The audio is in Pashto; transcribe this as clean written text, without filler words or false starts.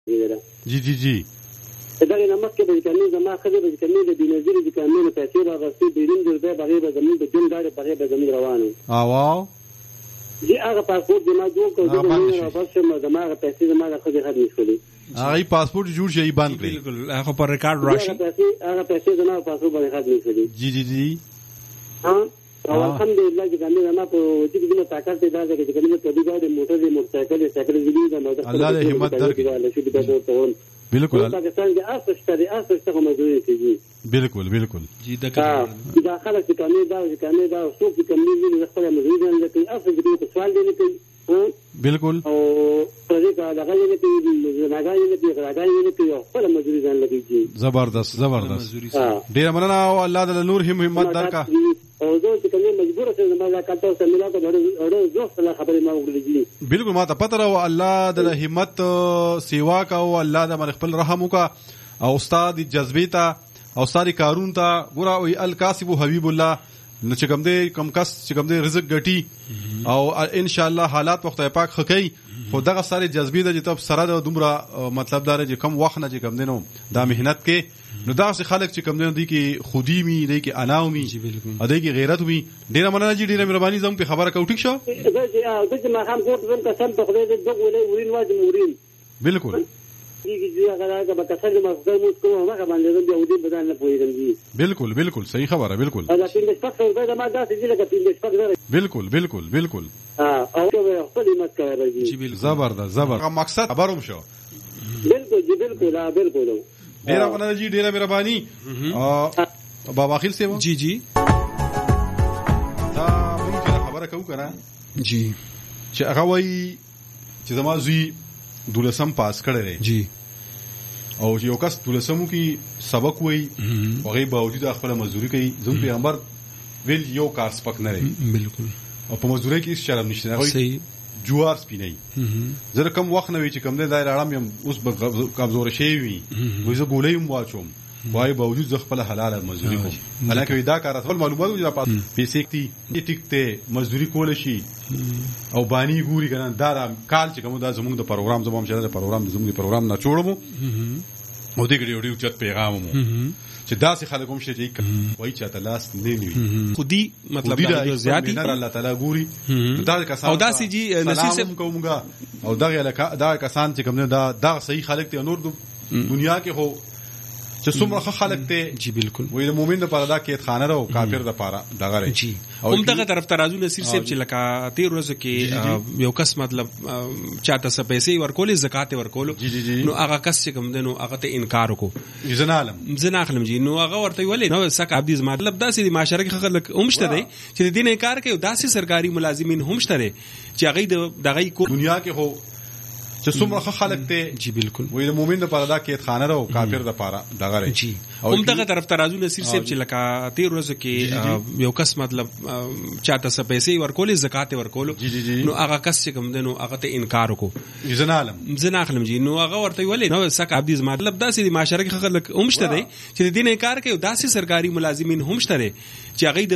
جی جی جی دا نه مخکې به کمی زما خزه به کمی د بنظیر د کمی نه پیسې راغستې بیرون درځي بغیر به زمين د جون دار بغیر به زمين روانو واو جی هغه پاسپورت ما جوړ کړو د نو بس ما هغه پیسې زما خزه ختم شولې هغه پاسپورت جوړ شي باندې بالکل هغه پر ریکارډ راشي هغه پیسې زما پاسپورت باندې ختم شولې جی جی جی ها الحمدلله چې کمی زما په وجه کې نه طاقت پیدا کړي چې کمی په دې ګاډي موټر موټرسایکل سایکل دې نه الله دې همت درکړي بالکل پاکستان کې اساسته مزدوري کوي بالکل بالکل جی دا خلک چې کمی دا څوک چې کمی دې خپل مزدوري نه کوي اصل دې په سوال دی نه کوي بالکل او پرې کا دا غوښنه کوي نه کوي خپل مزدوري ځان لګي زبردست ډیر مننه او الله دې نور همت درکا او زه چې کومه مجبور شم ما لا کاټو سملا ته اورو زوخ سره خبرې ما وکړې بالکل ما ته پته راو الله د همت سیوا کا او الله د خپل رحم وکا او استاد جذبې ته او ساری کارون ته ګورا او الکاسب حبیب الله نو چې کوم دې کم کس چې کوم دې رزق ګټي او ان شاء الله حالات وخت پاک خکې خو دغه ساری جذبې د چې تب سره د دومره مطلب دار چې کم وخت نه چې کوم دینو دا مهنت کې نو دا څه خلک چې کوم دینو دي کې خودی می دي کې انا می ا دې کې غیرت وي ډیره مننه جی ډیره مهرباني زم په خبره کو ټیک شو دا چې ما هم کوټ زم قسم په خدای دې دغه ورین واجب مورین بالکل بالکل بالکل صحیح خبره بالکل بالکل بالکل بالکل زبردست مقصد خبروم شو بالکل جی بالکل بالکل ډیره مننه جی ډیره مهرباني بابا خیل سے جی جی دا ممکن خبره کو کنه جی چې هغه وای چې زما زوی دولسم پاس کړی جی او یو کس دولسمو کې سبق وای هغه باوجود خپل مزدوري کوي زم پیغمبر ویل یو کار سپک نه لري بالکل او په مزدوري کې شرم نشته هغه صحیح جوار سپینای زره کم وخت نه وی چې کم نه دای راړم یم اوس کمزور شي وي وې زه ګولې واچوم وای باوجود ز خپل حلال مزدوري کوم حالکه دا کار خپل معلوماتو چې پات پیسې کتی ټیکته مزدوري کول شي او بانی ګوري کنه دا کال چې کوم دا زموږ د پروګرام زموږ شاله د پروګرام زموږ د پروګرام نه جوړمو او دې ګډي وړي چت پیغام مو چې داسې خلک هم شي چې وای چې تلاس نه نیوي خودي مطلب دا زیاتی الله تعالی ګوري دا کسان او داسې جی نصیب کومګه او دا کسان چې کوم دا صحیح خلک ته نور دنیا کې هو چې څومره خلک ته جی بالکل وې د مؤمن لپاره دا کې خانه راو کافر لپاره دغه رہی جی هم دغه طرف ترازو نصیر صاحب چې لکه 13 ورځې کې یو کس مطلب چاته څه پیسې ورکول زکات ورکول نو هغه کس چې کوم دنو هغه ته انکار وکړو زنالم جی نو هغه ورته ویل نو سک عبد مطلب داسې معاشره کې خلک همشته دي چې دین انکار کوي داسې سرکاري ملازمین همشته دي چې هغه دغه دنیا کې هو چې څومره خلک ته جی بالکل وې د مؤمن لپاره دا کې خانه راو کافر لپاره دغه رہی جی هم دغه طرف ترازو نصیر صاحب چې لکه 13 ورځې کې یو کس مطلب چاته څه پیسې ورکول زکات ورکول نو هغه کس چې کوم دنو هغه ته انکار وکړو زنالم جی نو هغه ورته ویل نو سک عبد مطلب داسې معاشره کې خلک همشته دي چې دین انکار کوي داسې سرکاري ملازمین همشته دي چې هغه